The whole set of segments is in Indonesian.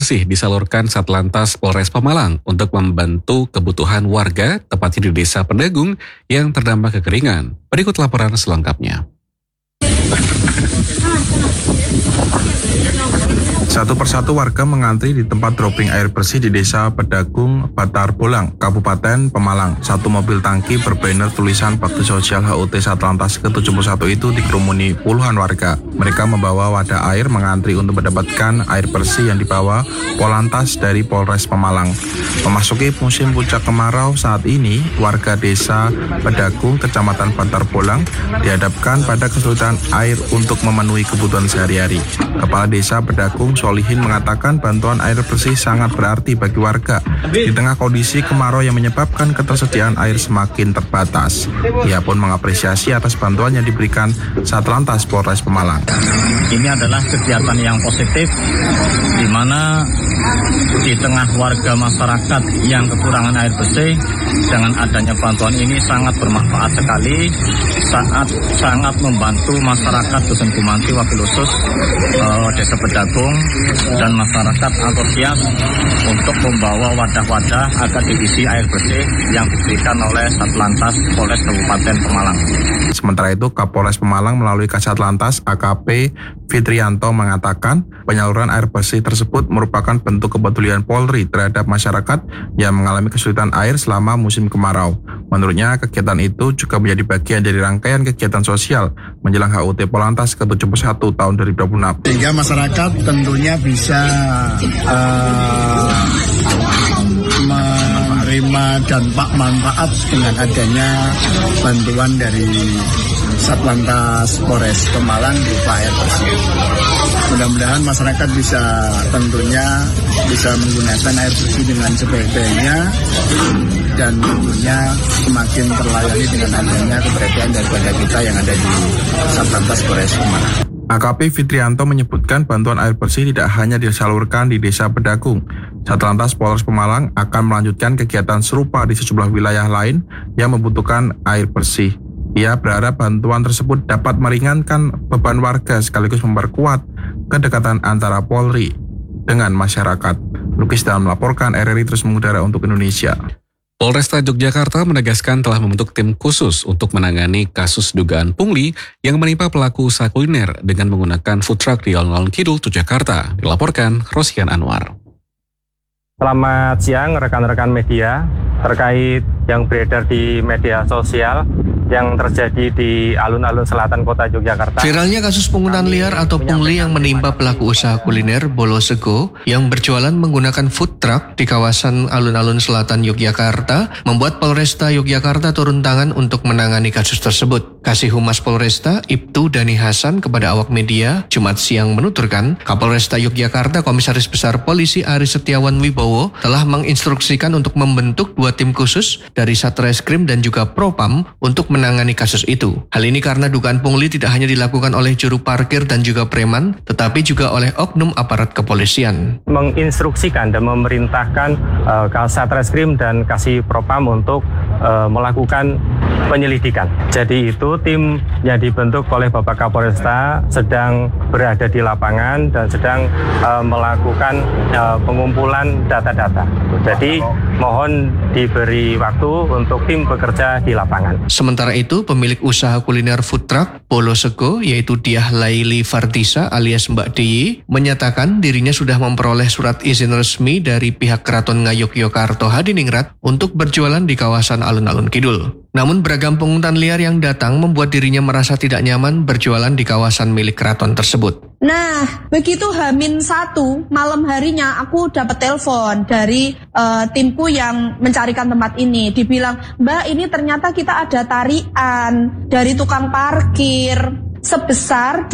bersih disalurkan Satlantas Polres Pemalang untuk membantu kebutuhan warga, tepatnya di Desa Pedagung yang terdampak kekeringan. Berikut laporan selengkapnya. Satu persatu warga mengantri di tempat dropping air bersih di Desa Pedagung, Batar Bolang, Kabupaten Pemalang. Satu mobil tangki berbanner tulisan Bakti Sosial HUT Satlantas ke-71 itu dikerumuni puluhan warga. Mereka membawa wadah air mengantri untuk mendapatkan air bersih yang dibawa Polantas dari Polres Pemalang. Memasuki musim puncak kemarau saat ini, warga Desa Pedagung, Kecamatan Batar Bolang dihadapkan pada kesulitan air untuk memenuhi kebutuhan sehari-hari. Kepala Desa Pedagung Solihin mengatakan bantuan air bersih sangat berarti bagi warga di tengah kondisi kemarau yang menyebabkan ketersediaan air semakin terbatas. Ia pun mengapresiasi atas bantuan yang diberikan Satlantas Polres Pemalang. Ini adalah kegiatan yang positif di mana di tengah warga masyarakat yang kekurangan air bersih, dengan adanya bantuan ini sangat bermanfaat sekali, sangat membantu masyarakat Dusun Gumanti Wakil Khusus Desa Pedagung, dan masyarakat antusias untuk membawa wadah-wadah agar diisi air bersih yang diberikan oleh Satlantas Polres Kabupaten Pemalang. Sementara itu, Kapolres Pemalang melalui Kasat Lantas AKP Fitrianto mengatakan penyaluran air bersih tersebut merupakan bentuk kepedulian Polri terhadap masyarakat yang mengalami kesulitan air selama musim kemarau. Menurutnya, kegiatan itu juga menjadi bagian dari rangkaian kegiatan sosial menjelang HUT Polantas ke-71 tahun 2026. Sehingga masyarakat tentunya bisa menerima dampak manfaat dengan adanya bantuan dari Satlantas Polres Pemalang berupa air bersih. Mudah-mudahan masyarakat tentunya bisa menggunakan air bersih dengan sebaik-baiknya dan tentunya semakin terlayani dengan adanya keberadaan daripada kita yang ada di Satlantas Polres Pemalang. AKP Fitrianto menyebutkan bantuan air bersih tidak hanya disalurkan di Desa Pedagung. Satlantas Polres Pemalang akan melanjutkan kegiatan serupa di sejumlah wilayah lain yang membutuhkan air bersih. Ia berharap bantuan tersebut dapat meringankan beban warga sekaligus memperkuat kedekatan antara Polri dengan masyarakat. Lukis dalam melaporkan, RRI terus mengudara untuk Indonesia. Polresta Yogyakarta menegaskan telah membentuk tim khusus untuk menangani kasus dugaan pungli yang menimpa pelaku usaha kuliner dengan menggunakan food truck di alun-alun Kidul, Yogyakarta. Dilaporkan Rosian Anwar. Selamat siang rekan-rekan media. Terkait yang beredar di media sosial yang terjadi di alun-alun selatan kota Yogyakarta. Viralnya kasus pungutan liar atau pungli yang menimpa pelaku usaha kuliner Bolo Sego yang berjualan menggunakan food truck di kawasan alun-alun selatan Yogyakarta membuat Polresta Yogyakarta turun tangan untuk menangani kasus tersebut. Kasih Humas Polresta Ibtu Dani Hasan kepada awak media Jumat siang menuturkan, Kapolresta Yogyakarta Komisaris Besar Polisi Aris Setiawan Wibowo telah menginstruksikan untuk membentuk 2 tim khusus dari Satreskrim dan juga Propam untuk menangani kasus itu. Hal ini karena dugaan pungli tidak hanya dilakukan oleh juru parkir dan juga preman, tetapi juga oleh oknum aparat kepolisian. Menginstruksikan dan memerintahkan Satreskrim dan Kasih Propam untuk melakukan penyelidikan. Jadi itu tim yang dibentuk oleh Bapak Kapolresta sedang berada di lapangan dan sedang melakukan pengumpulan data-data. Jadi mohon diberi waktu untuk tim bekerja di lapangan. Sementara itu, pemilik usaha kuliner food truck Bolo Sego yaitu Diah Laili Fardisa alias Mbak Diyi menyatakan dirinya sudah memperoleh surat izin resmi dari pihak Keraton Ngayogyakarta Hadiningrat untuk berjualan di kawasan alun-alun Kidul. Namun beragam pungutan liar yang datang membuat dirinya merasa tidak nyaman berjualan di kawasan milik keraton tersebut. Nah, begitu H-1 malam harinya aku dapat telepon dari timku yang mencarikan tempat ini. Dibilang, Mbak, ini ternyata kita ada tarian dari tukang parkir sebesar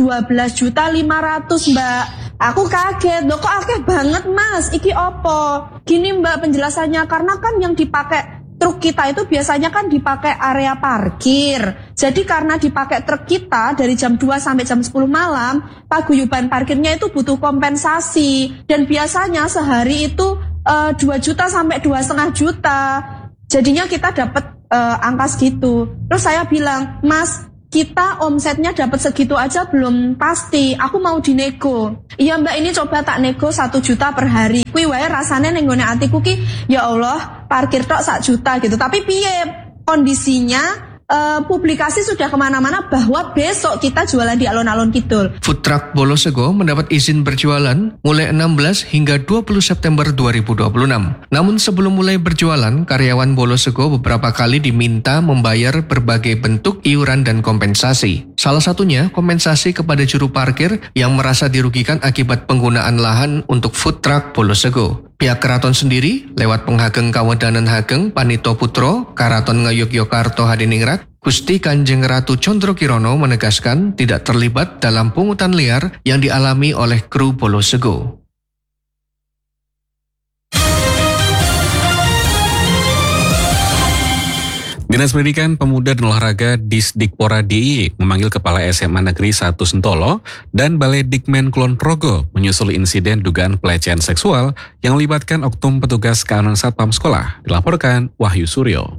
12.500.000, Mbak. Aku kaget, loh kok akeh banget Mas, iki opo? Gini Mbak penjelasannya, karena kan yang dipakai truk kita itu biasanya kan dipakai area parkir. Jadi karena dipakai truk kita dari jam 2 sampai jam 10 malam, paguyuban parkirnya itu butuh kompensasi. Dan biasanya sehari itu 2 juta sampai 2,5 juta. Jadinya kita dapat angka segitu. Terus saya bilang, Mas, kita omsetnya dapat segitu aja belum pasti. Aku mau dinego. Iya Mbak, ini coba tak nego 1 juta per hari. Kuwi wae rasane ning nggone atiku ki, ya Allah, parkir tok 1 juta gitu. Tapi piye kondisinya? Publikasi sudah kemana-mana bahwa besok kita jualan di alun-alun kidul. Food Truck Bolo Sego mendapat izin berjualan mulai 16 hingga 20 September 2026. Namun sebelum mulai berjualan, karyawan Bolo Sego beberapa kali diminta membayar berbagai bentuk iuran dan kompensasi. Salah satunya kompensasi kepada juru parkir yang merasa dirugikan akibat penggunaan lahan untuk Food Truck Bolo Sego. Pihak keraton sendiri, lewat penghageng Kawedanan Hageng Panito Putro, Karaton Ngayogyakarta Hadiningrat, Gusti Kanjeng Ratu Condro Kirono menegaskan tidak terlibat dalam pungutan liar yang dialami oleh kru Bolo Sego. Dinas Pendidikan, Pemuda dan Olahraga Disdikpora DIY memanggil Kepala SMA Negeri 1 Sentolo dan Balai Dikmen Kulon Progo menyusul insiden dugaan pelecehan seksual yang melibatkan oknum petugas keamanan Satpam Sekolah. Dilaporkan Wahyu Suryo.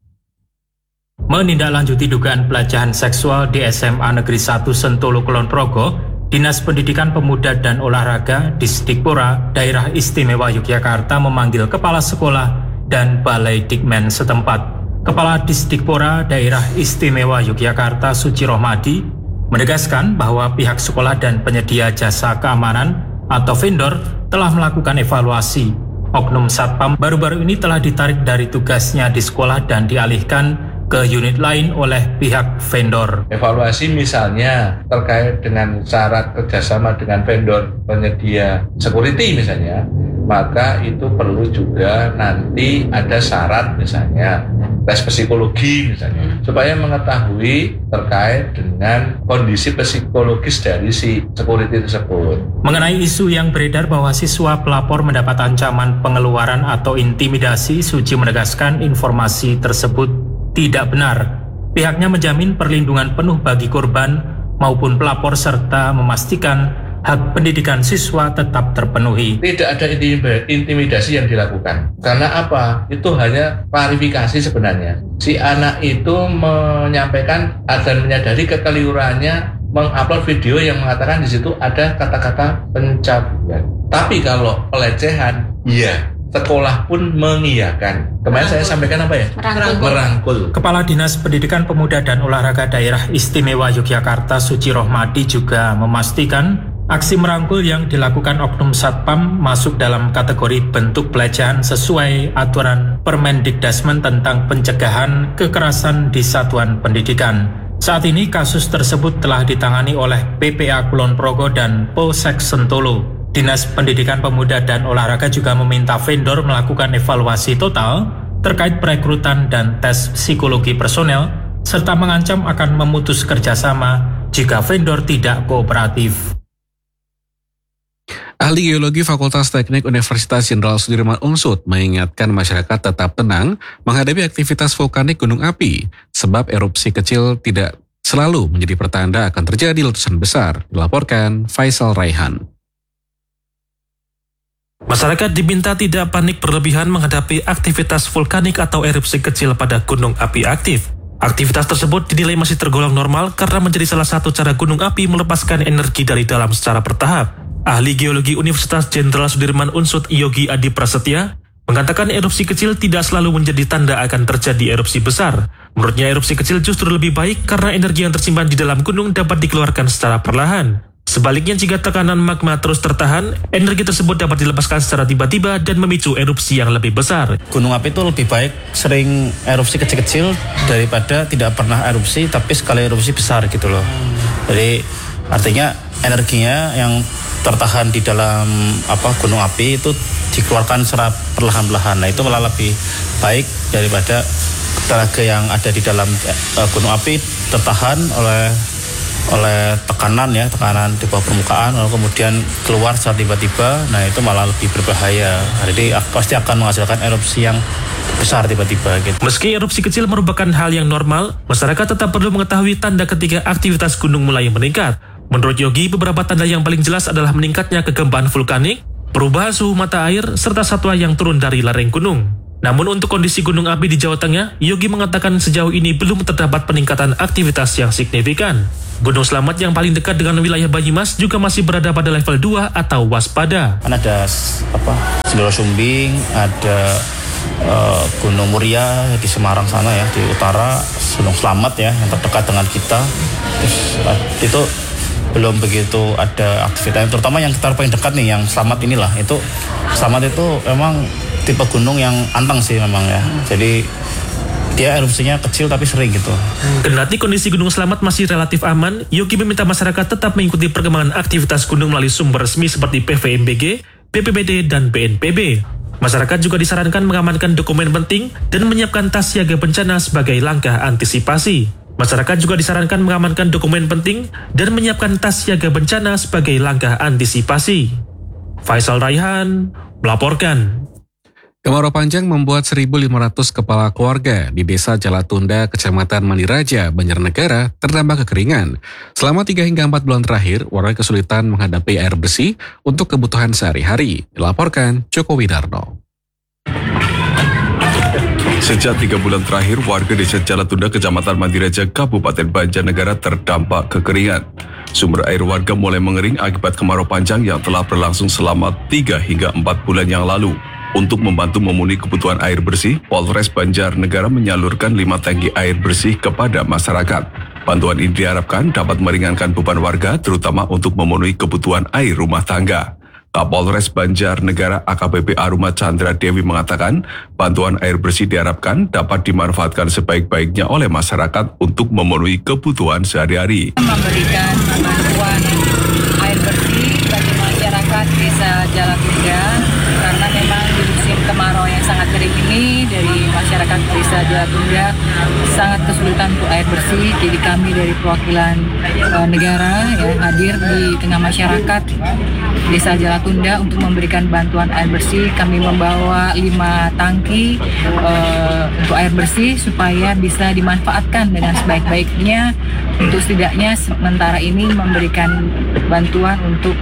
Menindaklanjuti dugaan pelecehan seksual di SMA Negeri 1 Sentolo Kulon Progo, Dinas Pendidikan Pemuda dan Olahraga Disdikpora Daerah Istimewa Yogyakarta memanggil Kepala Sekolah dan Balai Dikmen setempat. Kepala Disdikpora Daerah Istimewa Yogyakarta Suci Rohmadi menegaskan bahwa pihak sekolah dan penyedia jasa keamanan atau vendor telah melakukan evaluasi. Oknum Satpam baru-baru ini telah ditarik dari tugasnya di sekolah dan dialihkan ke unit lain oleh pihak vendor. Evaluasi misalnya terkait dengan syarat kerjasama dengan vendor penyedia security misalnya, maka itu perlu juga nanti ada syarat misalnya tes psikologi misalnya, supaya mengetahui terkait dengan kondisi psikologis dari si security tersebut. Mengenai isu yang beredar bahwa siswa pelapor mendapat ancaman pengeluaran atau intimidasi, Suci menegaskan informasi tersebut tidak benar. Pihaknya menjamin perlindungan penuh bagi korban maupun pelapor serta memastikan hak pendidikan siswa tetap terpenuhi. Tidak ada intimidasi yang dilakukan. Karena apa? Itu hanya klarifikasi sebenarnya. Si anak itu menyampaikan dan menyadari kekeliruannya mengupload video yang mengatakan di situ ada kata-kata pencabulan. Tapi kalau pelecehan, iya. Sekolah pun mengiyakan. Kemarin saya sampaikan apa ya? Merangkul. Kepala Dinas Pendidikan Pemuda dan Olahraga Daerah Istimewa Yogyakarta Suci Rohmadi juga memastikan aksi merangkul yang dilakukan oknum Satpam masuk dalam kategori bentuk pelecehan sesuai aturan Permendikdasmen tentang pencegahan kekerasan di satuan pendidikan. Saat ini kasus tersebut telah ditangani oleh PPA Kulon Progo dan Polsek Sentolo. Dinas Pendidikan Pemuda dan Olahraga juga meminta vendor melakukan evaluasi total terkait perekrutan dan tes psikologi personel, serta mengancam akan memutus kerjasama jika vendor tidak kooperatif. Ahli Geologi Fakultas Teknik Universitas Jenderal Sudirman Unsud mengingatkan masyarakat tetap tenang menghadapi aktivitas vulkanik gunung api, sebab erupsi kecil tidak selalu menjadi pertanda akan terjadi letusan besar. Dilaporkan Faisal Raihan. Masyarakat diminta tidak panik berlebihan menghadapi aktivitas vulkanik atau erupsi kecil pada gunung api aktif. Aktivitas tersebut dinilai masih tergolong normal karena menjadi salah satu cara gunung api melepaskan energi dari dalam secara bertahap. Ahli Geologi Universitas Jenderal Sudirman Unsud Yogi Adi Prasetya mengatakan erupsi kecil tidak selalu menjadi tanda akan terjadi erupsi besar. Menurutnya erupsi kecil justru lebih baik karena energi yang tersimpan di dalam gunung dapat dikeluarkan secara perlahan. Sebaliknya, jika tekanan magma terus tertahan, energi tersebut dapat dilepaskan secara tiba-tiba dan memicu erupsi yang lebih besar. Gunung api itu lebih baik sering erupsi kecil-kecil daripada tidak pernah erupsi tapi sekali erupsi besar gitu loh. Jadi artinya energinya yang tertahan di dalam gunung api itu dikeluarkan secara perlahan-lahan. Nah, itu malah lebih baik daripada tenaga yang ada di dalam gunung api tertahan oleh tekanan di bawah permukaan, lalu kemudian keluar secara tiba-tiba. Nah, itu malah lebih berbahaya. Jadi pasti akan menghasilkan erupsi yang besar tiba-tiba gitu. Meski erupsi kecil merupakan hal yang normal, masyarakat tetap perlu mengetahui tanda ketika aktivitas gunung mulai meningkat. Menurut Yogi, beberapa tanda yang paling jelas adalah meningkatnya kegempaan vulkanik, perubahan suhu mata air, serta satwa yang turun dari lereng gunung. Namun untuk kondisi gunung api di Jawa Tengah, Yogi mengatakan sejauh ini belum terdapat peningkatan aktivitas yang signifikan. Gunung Slamet yang paling dekat dengan wilayah Banyumas juga masih berada pada level 2 atau waspada. Kan ada Sindoro Sumbing, ada Gunung Muria di Semarang sana ya, di utara, Gunung Slamet ya yang terdekat dengan kita. Terus itu belum begitu ada aktivitas, terutama yang kita paling dekat nih, yang Slamet inilah. Itu Slamet itu memang tipe gunung yang anteng sih memang ya. Jadi dia erupsinya kecil tapi sering gitu. Kendati kondisi Gunung Slamet masih relatif aman, Yogi meminta masyarakat tetap mengikuti perkembangan aktivitas gunung melalui sumber resmi seperti PVMBG, BPBD, dan BNPB. Masyarakat juga disarankan mengamankan dokumen penting dan menyiapkan tas siaga bencana sebagai langkah antisipasi. Masyarakat juga disarankan mengamankan dokumen penting dan menyiapkan tas siaga bencana sebagai langkah antisipasi. Faisal Raihan melaporkan. Kemarau panjang membuat 1.500 kepala keluarga di Desa Jalatunda, Kecamatan Mandiraja, Banjarnegara terdampak kekeringan. Selama 3 hingga 4 bulan terakhir, warga kesulitan menghadapi air bersih untuk kebutuhan sehari-hari. Dilaporkan Joko Widarno. Sejak 3 bulan terakhir, warga Desa Jalatunda, Kecamatan Mandiraja, Kabupaten Banjarnegara terdampak kekeringan. Sumber air warga mulai mengering akibat kemarau panjang yang telah berlangsung selama 3 hingga 4 bulan yang lalu. Untuk membantu memenuhi kebutuhan air bersih, Polres Banjarnegara menyalurkan 5 tangki air bersih kepada masyarakat. Bantuan ini diharapkan dapat meringankan beban warga, terutama untuk memenuhi kebutuhan air rumah tangga. Kapolres Banjarnegara AKBP Aruma Chandra Dewi mengatakan, bantuan air bersih diharapkan dapat dimanfaatkan sebaik-baiknya oleh masyarakat untuk memenuhi kebutuhan sehari-hari. Memberikan bantuan air bersih bagi masyarakat Desa Jalatunda, karena memang di musim kemarau yang sangat kering ini dari masyarakat Desa Jalatunda sangat kesulitan untuk air bersih. Jadi kami dari perwakilan negara ya hadir di tengah masyarakat Desa Jalatunda untuk memberikan bantuan air bersih. Kami membawa 5 tangki untuk air bersih supaya bisa dimanfaatkan dengan sebaik-baiknya untuk setidaknya sementara ini memberikan bantuan untuk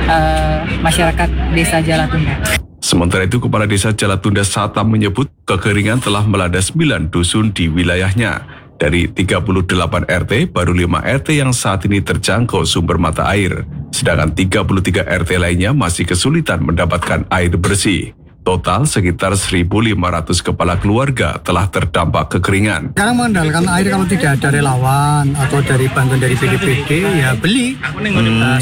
masyarakat Desa Jalatunda. Sementara itu, Kepala Desa Jalatunda Satam menyebut kekeringan telah melanda 9 dusun di wilayahnya. Dari 38 RT, baru 5 RT yang saat ini terjangkau sumber mata air. Sedangkan 33 RT lainnya masih kesulitan mendapatkan air bersih. Total sekitar 1.500 kepala keluarga telah terdampak kekeringan. Sekarang mengandalkan air kalau tidak ada relawan atau dari bantuan dari BPBD, ya beli. 1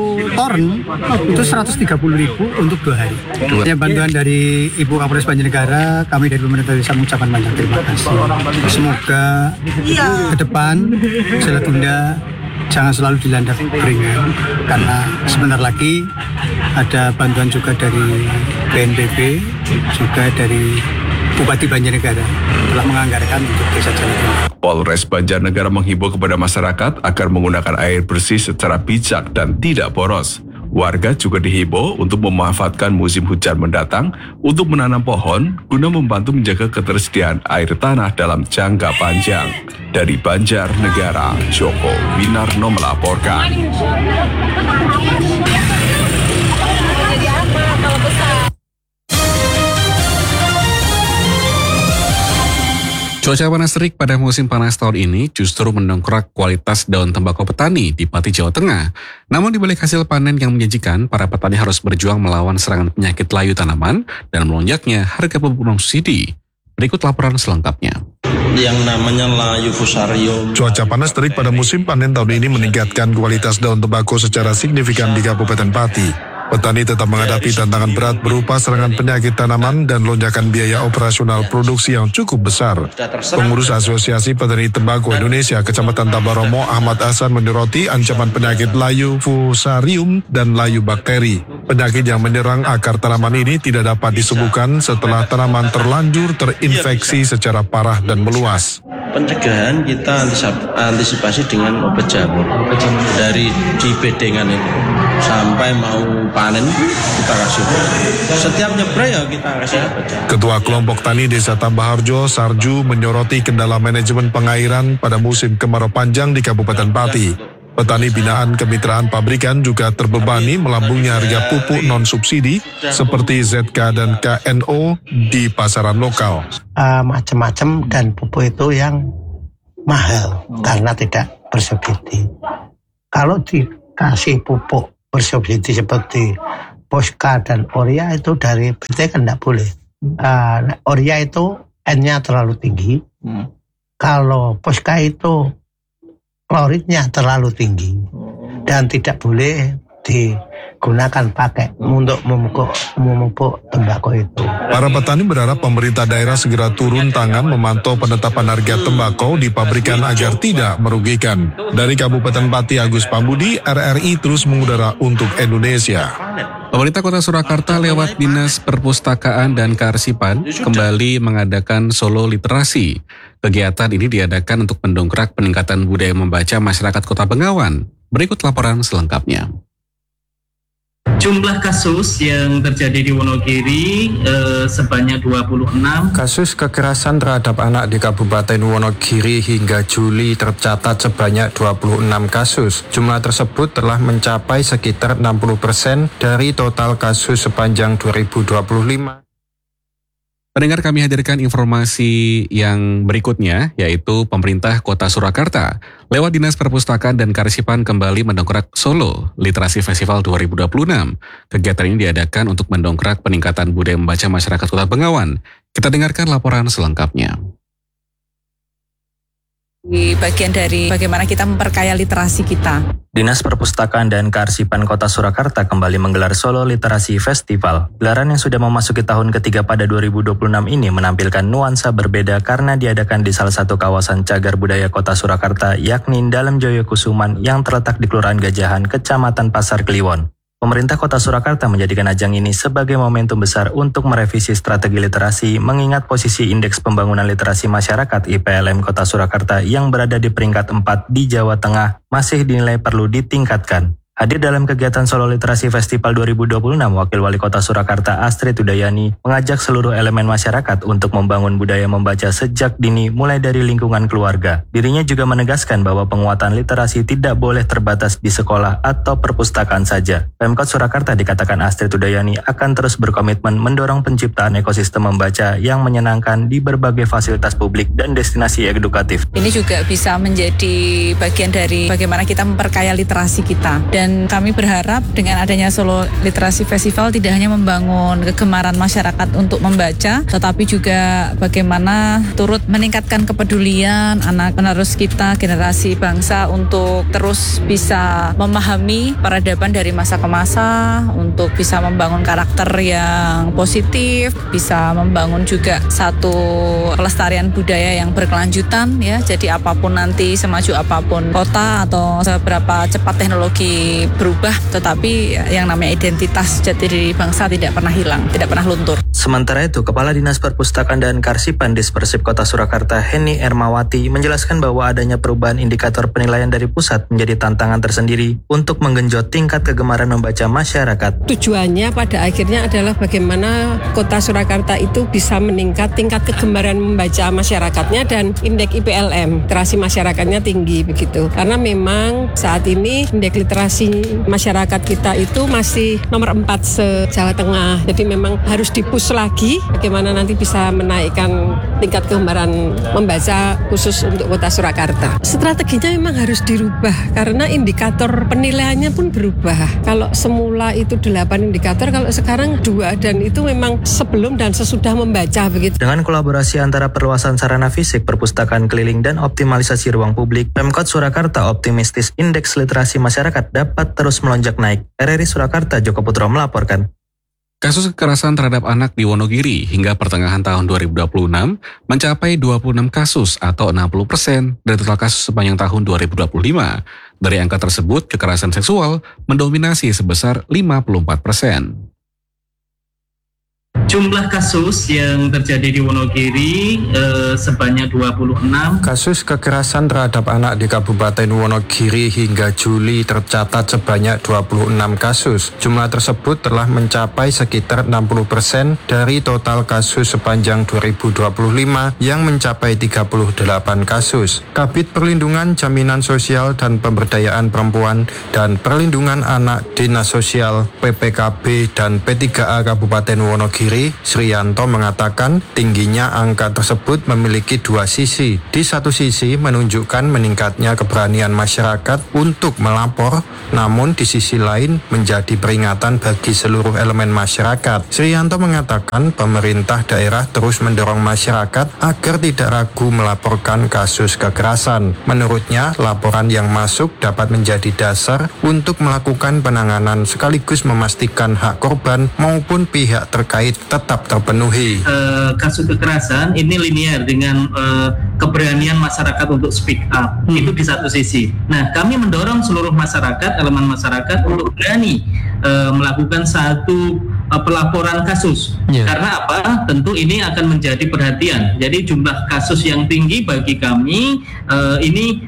toren itu 130.000 untuk 2 hari. Ya, bantuan dari Ibu Kapolres Banjarnegara, kami dari pemerintah desa mengucapkan banyak terima kasih. Semoga ke depan Jalatunda jangan selalu dilanda kekeringan, karena sebentar lagi ada bantuan juga dari BNPB, juga dari Bupati Banjarnegara telah menganggarkan untuk Desa Jalatunda. Polres Banjarnegara menghimbau kepada masyarakat agar menggunakan air bersih secara bijak dan tidak boros. Warga juga dihimbau untuk memanfaatkan musim hujan mendatang untuk menanam pohon guna membantu menjaga ketersediaan air tanah dalam jangka panjang. Dari Banjarnegara, Joko Winarno melaporkan. Cuaca panas terik pada musim panas tahun ini justru mendongkrak kualitas daun tembakau petani di Pati, Jawa Tengah. Namun di balik hasil panen yang menjanjikan, para petani harus berjuang melawan serangan penyakit layu tanaman dan melonjaknya harga pupuk non-subsidi. Berikut laporan selengkapnya. Yang namanya layu fusarium. Cuaca panas terik pada musim panen tahun ini meningkatkan kualitas daun tembakau secara signifikan di Kabupaten Pati. Petani tetap menghadapi tantangan berat berupa serangan penyakit tanaman dan lonjakan biaya operasional produksi yang cukup besar. Pengurus Asosiasi Petani Tembakau Indonesia Kecamatan Tabaromo Ahmad Hasan menyoroti ancaman penyakit layu fusarium dan layu bakteri. Penyakit yang menyerang akar tanaman ini tidak dapat disembuhkan setelah tanaman terlanjur terinfeksi secara parah dan meluas. Pencegahan kita antisipasi dengan obat jamur dari di bedengan itu sampai mau panen kita kasih. Setiap nyebrang ya kita kasih obat jamur. Ketua Kelompok Tani Desa Tambaharjo Sarju menyoroti kendala manajemen pengairan pada musim kemarau panjang di Kabupaten Pati. Petani binaan kemitraan pabrikan juga terbebani melambungnya harga pupuk non-subsidi seperti ZK dan KNO di pasaran lokal. Macam-macam dan pupuk itu yang mahal karena tidak bersubsidi. Kalau dikasih pupuk bersubsidi seperti Posca dan Oria itu dari PT kan tidak boleh. Oria itu N-nya terlalu tinggi. Kalau Posca itu kloridnya terlalu tinggi dan tidak boleh digunakan pakai untuk memupuk tembakau itu. Para petani berharap pemerintah daerah segera turun tangan memantau penetapan harga tembakau di pabrikan agar tidak merugikan. Dari Kabupaten Pati, Agus Pambudi, RRI terus mengudara untuk Indonesia. Pemerintah Kota Surakarta lewat Dinas Perpustakaan dan Kearsipan kembali mengadakan Solo Literasi. Kegiatan ini diadakan untuk mendongkrak peningkatan budaya membaca masyarakat Kota Bengawan. Berikut laporan selengkapnya. Jumlah kasus yang terjadi di Wonogiri sebanyak 26. Kasus kekerasan terhadap anak di Kabupaten Wonogiri hingga Juli tercatat sebanyak 26 kasus. Jumlah tersebut telah mencapai sekitar 60% dari total kasus sepanjang 2025. Pendengar, kami hadirkan informasi yang berikutnya, yaitu pemerintah Kota Surakarta lewat Dinas Perpustakaan dan Kearsipan kembali mendongkrak Solo Literasi Festival 2026. Kegiatan ini diadakan untuk mendongkrak peningkatan budaya membaca masyarakat Kota Bengawan. Kita dengarkan laporan selengkapnya. Di bagian dari bagaimana kita memperkaya literasi kita. Dinas Perpustakaan dan Kearsipan Kota Surakarta kembali menggelar Solo Literasi Festival. Gelaran yang sudah memasuki tahun ketiga pada 2026 ini menampilkan nuansa berbeda karena diadakan di salah satu kawasan cagar budaya Kota Surakarta, yakni Dalam Joyokusuman yang terletak di Kelurahan Gajahan, Kecamatan Pasar Kliwon. Pemerintah Kota Surakarta menjadikan ajang ini sebagai momentum besar untuk merevisi strategi literasi, mengingat posisi Indeks Pembangunan Literasi Masyarakat IPLM Kota Surakarta yang berada di peringkat 4 di Jawa Tengah masih dinilai perlu ditingkatkan. Hadir dalam kegiatan Solo Literasi Festival 2026, Wakil Wali Kota Surakarta Astrid Udayani mengajak seluruh elemen masyarakat untuk membangun budaya membaca sejak dini mulai dari lingkungan keluarga. Dirinya juga menegaskan bahwa penguatan literasi tidak boleh terbatas di sekolah atau perpustakaan saja. Pemkot Surakarta, dikatakan Astrid Udayani, akan terus berkomitmen mendorong penciptaan ekosistem membaca yang menyenangkan di berbagai fasilitas publik dan destinasi edukatif. Ini juga bisa menjadi bagian dari bagaimana kita memperkaya literasi kita. Dan kami berharap dengan adanya Solo Literasi Festival tidak hanya membangun kegemaran masyarakat untuk membaca, tetapi juga bagaimana turut meningkatkan kepedulian anak penerus kita, generasi bangsa, untuk terus bisa memahami peradaban dari masa ke masa, untuk bisa membangun karakter yang positif, bisa membangun juga satu pelestarian budaya yang berkelanjutan, ya. Jadi apapun nanti, semaju apapun kota atau seberapa cepat teknologi berubah, tetapi yang namanya identitas jati diri bangsa tidak pernah hilang, tidak pernah luntur. Sementara itu, Kepala Dinas Perpustakaan dan Kearsipan Dispersip Kota Surakarta Heni Ermawati menjelaskan bahwa adanya perubahan indikator penilaian dari pusat menjadi tantangan tersendiri untuk menggenjot tingkat kegemaran membaca masyarakat. Tujuannya pada akhirnya adalah bagaimana Kota Surakarta itu bisa meningkat tingkat kegemaran membaca masyarakatnya dan indeks IPLM, literasi masyarakatnya tinggi begitu. Karena memang saat ini indeks literasi masyarakat kita itu masih nomor 4 se-Jawa Tengah. Jadi memang harus dipush lagi bagaimana nanti bisa menaikkan tingkat kegemaran membaca khusus untuk Kota Surakarta. Strateginya memang harus dirubah karena indikator penilaiannya pun berubah. Kalau semula itu 8 indikator, kalau sekarang 2, dan itu memang sebelum dan sesudah membaca begitu. Dengan kolaborasi antara perluasan sarana fisik, perpustakaan keliling, dan optimalisasi ruang publik, Pemkot Surakarta optimistis indeks literasi masyarakat dapat terus melonjak naik. RRI Surakarta, Joko Putro melaporkan. Kasus kekerasan terhadap anak di Wonogiri hingga pertengahan tahun 2026 mencapai 26 kasus atau 60% dari total kasus sepanjang tahun 2025. Dari angka tersebut, kekerasan seksual mendominasi sebesar 54%. Jumlah kasus yang terjadi di Wonogiri sebanyak 26. Kasus kekerasan terhadap anak di Kabupaten Wonogiri hingga Juli tercatat sebanyak 26 kasus. Jumlah tersebut telah mencapai sekitar 60% dari total kasus sepanjang 2025 yang mencapai 38 kasus. Kabid Perlindungan Jaminan Sosial dan Pemberdayaan Perempuan dan Perlindungan Anak Dinas Sosial PPKB dan P3A Kabupaten Wonogiri, Sriyanto mengatakan tingginya angka tersebut memiliki dua sisi. Di satu sisi menunjukkan meningkatnya keberanian masyarakat untuk melapor, namun di sisi lain menjadi peringatan bagi seluruh elemen masyarakat. Sriyanto mengatakan pemerintah daerah terus mendorong masyarakat agar tidak ragu melaporkan kasus kekerasan. Menurutnya, laporan yang masuk dapat menjadi dasar untuk melakukan penanganan sekaligus memastikan hak korban maupun pihak terkait tetap terpenuhi. Kasus kekerasan ini linear dengan keberanian masyarakat untuk speak up. Itu di satu sisi. Nah, kami mendorong seluruh masyarakat, elemen masyarakat untuk berani melakukan satu pelaporan kasus. Karena apa? Tentu ini akan menjadi perhatian. Jadi jumlah kasus yang tinggi bagi kami ini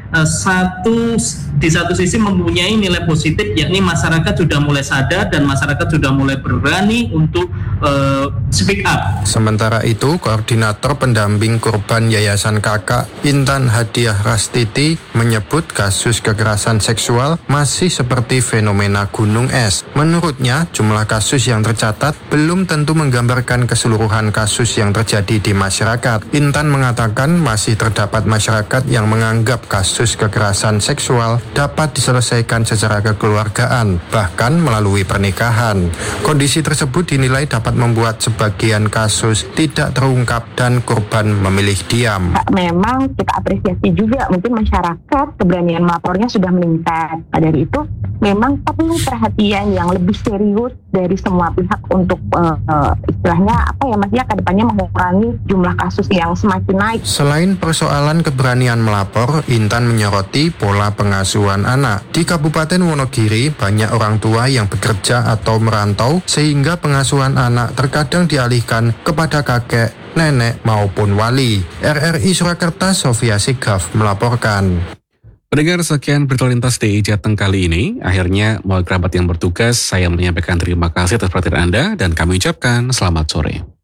di satu sisi mempunyai nilai positif, yakni masyarakat sudah mulai sadar dan masyarakat sudah mulai berani untuk speak up. Sementara itu, Koordinator Pendamping Korban Yayasan Kakak Intan Hadiah Rastiti menyebut kasus kekerasan seksual masih seperti fenomena gunung es. Menurutnya, jumlah kasus yang tercatat belum tentu menggambarkan keseluruhan kasus yang terjadi di masyarakat. Intan mengatakan masih terdapat masyarakat yang menganggap kasus kekerasan seksual dapat diselesaikan secara kekeluargaan, bahkan melalui pernikahan. Kondisi tersebut dinilai dapat membuat sebagian kasus tidak terungkap dan korban memilih diam. Memang kita apresiasi juga mungkin masyarakat keberanian melapornya sudah meningkat. Dari itu memang perlu perhatian yang lebih serius dari semua pihak untuk istilahnya ke depannya mengurangi jumlah kasus yang semakin naik. Selain persoalan keberanian melapor, Intan menyoroti pola pengasuhan anak. Di Kabupaten Wonogiri banyak orang tua yang bekerja atau merantau sehingga pengasuhan anak terkadang dialihkan kepada kakek, nenek maupun wali. RRI Surakarta, Sofia Sigaf melaporkan. Pendengar, sekian berita lintas DI Jateng kali ini. Akhirnya, mewakili kerabat yang bertugas, saya menyampaikan terima kasih atas perhatian Anda dan kami ucapkan selamat sore.